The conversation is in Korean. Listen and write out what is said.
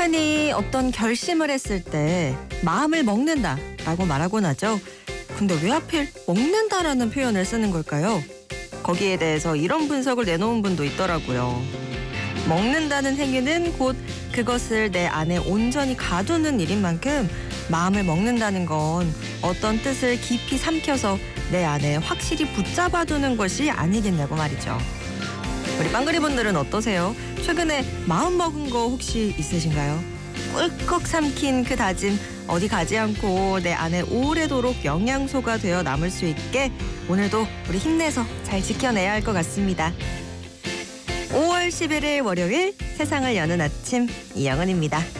흔히 어떤 결심을 했을 때 마음을 먹는다라고 말하곤 하죠. 근데 왜 하필 먹는다라는 표현을 쓰는 걸까요? 거기에 대해서 이런 분석을 내놓은 분도 있더라고요. 먹는다는 행위는 곧 그것을 내 안에 온전히 가두는 일인 만큼 마음을 먹는다는 건 어떤 뜻을 깊이 삼켜서 내 안에 확실히 붙잡아두는 것이 아니겠냐고 말이죠. 우리 빵그리 분들은 어떠세요? 최근에 마음 먹은 거 혹시 있으신가요? 꿀꺽 삼킨 그 다짐 어디 가지 않고 내 안에 오래도록 영양소가 되어 남을 수 있게 오늘도 우리 힘내서 잘 지켜내야 할 것 같습니다. 5월 11일 월요일 세상을 여는 아침 이영은입니다.